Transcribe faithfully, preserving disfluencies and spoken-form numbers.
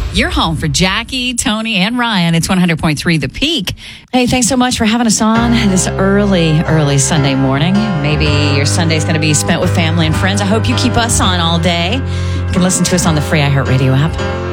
Your home for Jackie, Tony, and Ryan. It's one hundred point three The Peak. Hey, thanks so much for having us on this early, early Sunday morning. Maybe your Sunday's going to be spent with family and friends. I hope you keep us on all day. You can listen to us on the free iHeartRadio app.